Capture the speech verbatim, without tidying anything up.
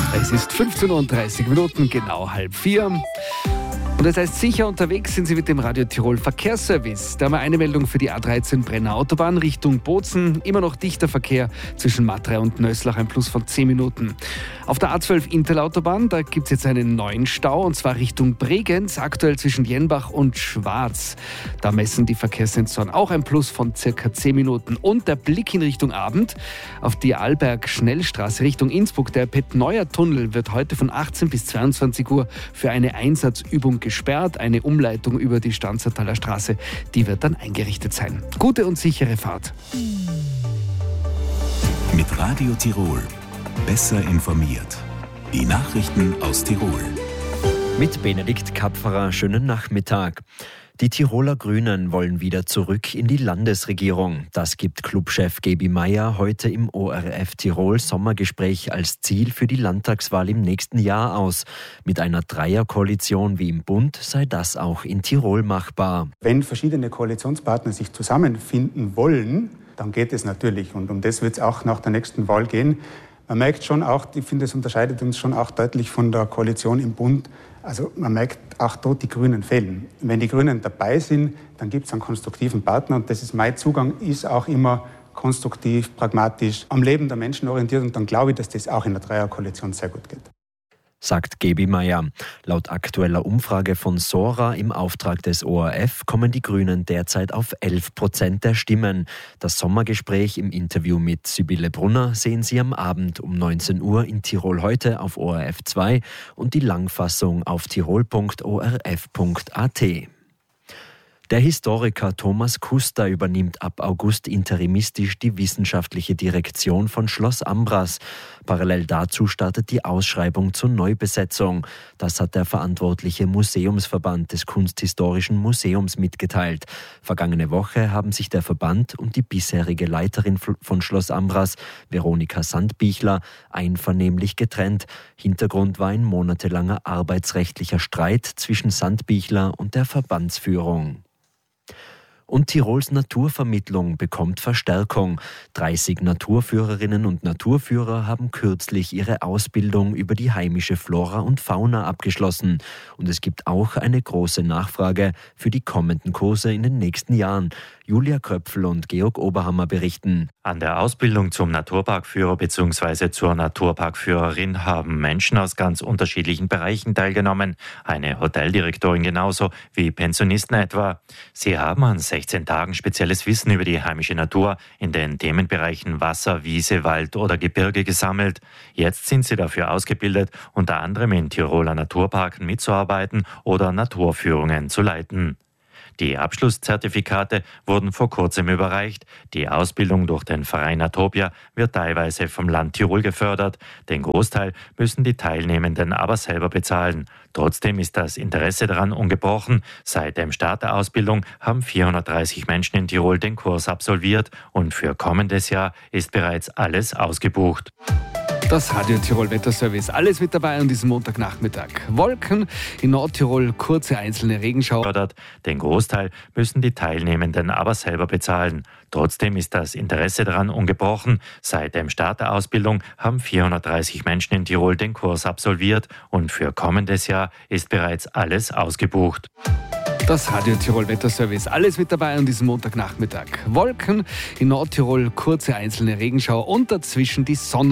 Es ist fünfzehn Uhr und dreißig Minuten, genau halb vier. Und das heißt, sicher unterwegs sind Sie mit dem Radio Tirol Verkehrsservice. Da haben wir eine Meldung für die A dreizehn Brenner Autobahn Richtung Bozen. Immer noch dichter Verkehr zwischen Matrei und Nöslach, ein Plus von zehn Minuten. Auf der A zwölf Intel-Autobahn, da gibt es jetzt einen neuen Stau, und zwar Richtung Bregenz, aktuell zwischen Jenbach und Schwarz. Da messen die Verkehrssensoren auch ein Plus von circa zehn Minuten. Und der Blick in Richtung Abend auf die Arlberg-Schnellstraße Richtung Innsbruck. Der Pett-Neuer-Tunnel wird heute von achtzehn bis zweiundzwanzig Uhr für eine Einsatzübung gesperrt. Eine Umleitung über die Stanzertaler Straße, die wird dann eingerichtet sein. Gute und sichere Fahrt. Mit Radio Tirol. Besser informiert. Die Nachrichten aus Tirol. Mit Benedikt Kapferer, schönen Nachmittag. Die Tiroler Grünen wollen wieder zurück in die Landesregierung. Das gibt Clubchef Gaby Meier heute im O R F Tirol Sommergespräch als Ziel für die Landtagswahl im nächsten Jahr aus. Mit einer Dreierkoalition wie im Bund sei das auch in Tirol machbar. Wenn verschiedene Koalitionspartner sich zusammenfinden wollen, dann geht es natürlich. Und um das wird es auch nach der nächsten Wahl gehen. Man merkt schon auch, ich finde, es unterscheidet uns schon auch deutlich von der Koalition im Bund. Also man merkt auch dort, die Grünen fehlen. Wenn die Grünen dabei sind, dann gibt es einen konstruktiven Partner. Und das ist mein Zugang, ist auch immer konstruktiv, pragmatisch, am Leben der Menschen orientiert. Und dann glaube ich, dass das auch in der Dreierkoalition sehr gut geht. Sagt Gaby Meier. Laut aktueller Umfrage von Sora im Auftrag des O R F kommen die Grünen derzeit auf elf Prozent der Stimmen. Das Sommergespräch im Interview mit Sibylle Brunner sehen Sie am Abend um neunzehn Uhr in Tirol heute auf O R F zwei und die Langfassung auf tirol punkt o r f punkt a t. Der Historiker Thomas Kuster übernimmt ab August interimistisch die wissenschaftliche Direktion von Schloss Ambras. Parallel dazu startet die Ausschreibung zur Neubesetzung. Das hat der verantwortliche Museumsverband des Kunsthistorischen Museums mitgeteilt. Vergangene Woche haben sich der Verband und die bisherige Leiterin von Schloss Ambras, Veronika Sandbichler, einvernehmlich getrennt. Hintergrund war ein monatelanger arbeitsrechtlicher Streit zwischen Sandbichler und der Verbandsführung. Und Tirols Naturvermittlung bekommt Verstärkung. dreißig Naturführerinnen und Naturführer haben kürzlich ihre Ausbildung über die heimische Flora und Fauna abgeschlossen. Und es gibt auch eine große Nachfrage für die kommenden Kurse in den nächsten Jahren. Julia Kröpfel und Georg Oberhammer berichten. An der Ausbildung zum Naturparkführer bzw. zur Naturparkführerin haben Menschen aus ganz unterschiedlichen Bereichen teilgenommen. Eine Hoteldirektorin genauso wie Pensionisten etwa. Sie haben an sechzehn Tagen spezielles Wissen über die heimische Natur in den Themenbereichen Wasser, Wiese, Wald oder Gebirge gesammelt. Jetzt sind sie dafür ausgebildet, unter anderem in Tiroler Naturparken mitzuarbeiten oder Naturführungen zu leiten. Die Abschlusszertifikate wurden vor kurzem überreicht. Die Ausbildung durch den Verein Atopia wird teilweise vom Land Tirol gefördert. Den Großteil müssen die Teilnehmenden aber selber bezahlen. Trotzdem ist das Interesse daran ungebrochen. Seit dem Start der Ausbildung haben vierhundertdreißig Menschen in Tirol den Kurs absolviert und für kommendes Jahr ist bereits alles ausgebucht. Das Radio Tirol Wetterservice. Alles mit dabei an diesem Montagnachmittag. Wolken, in Nordtirol kurze einzelne Regenschauer. Den Großteil müssen die Teilnehmenden aber selber bezahlen. Trotzdem ist das Interesse daran ungebrochen. Seit dem Start der Ausbildung haben vierhundertdreißig Menschen in Tirol den Kurs absolviert und für kommendes Jahr ist bereits alles ausgebucht. Das Radio Tirol Wetterservice. Alles mit dabei an diesem Montagnachmittag. Wolken, in Nordtirol kurze einzelne Regenschauer und dazwischen die Sonne.